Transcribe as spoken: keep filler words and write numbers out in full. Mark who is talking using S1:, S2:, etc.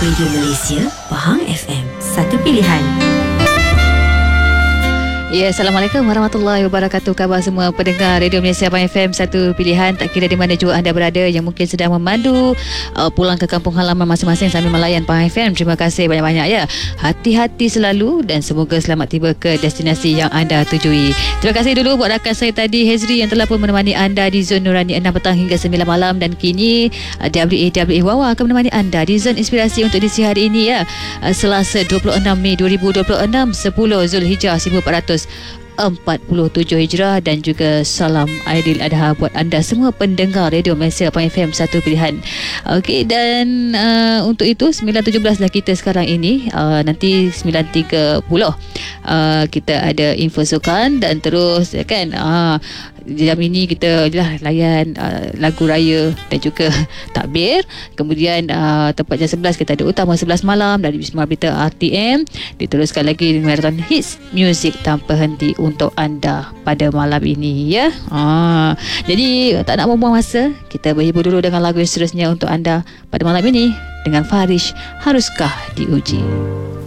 S1: Radio Malaysia, Pahang F M, satu pilihan.
S2: Ya, Assalamualaikum warahmatullahi wabarakatuh. Khabar semua pendengar Radio Malaysia Pahang F M, satu pilihan. Tak kira di mana juga anda berada, yang mungkin sedang memandu uh, pulang ke kampung halaman masing-masing sambil melayan Pahang F M. Terima kasih banyak-banyak ya. Hati-hati selalu dan semoga selamat tiba ke destinasi yang anda tujui. Terima kasih dulu buat rakan saya tadi, Hezri, yang telah pun menemani anda di Zon Nurani enam petang hingga sembilan malam. Dan kini uh, W A W A Wawa akan menemani anda di Zon Inspirasi untuk edisi hari ini ya. Uh, Selasa dua puluh enam Mei dua ribu dua puluh enam, sepuluh Zulhijjah seribu empat ratus empat puluh tujuh Hijrah, dan juga salam Aidil Adha buat anda semua pendengar Radio Malaysia Pahang F M, satu pilihan. Okey, dan uh, untuk itu sembilan tujuh belas dah kita sekarang ini. Uh, nanti sembilan tiga puluh uh, kita ada info sukan, dan terus ya kan, uh, jam ini kita lah layan uh, lagu raya dan juga takbir. Kemudian uh, tepat jam sebelas kita ada utama sebelas malam dari Wisma Berita R T M. Diteruskan lagi marathon hits music tanpa henti untuk anda pada malam ini ya. Ah, jadi tak nak membuang masa, kita berhibur dulu dengan lagu yang seterusnya untuk anda pada malam ini dengan Farish, Haruskah Diuji.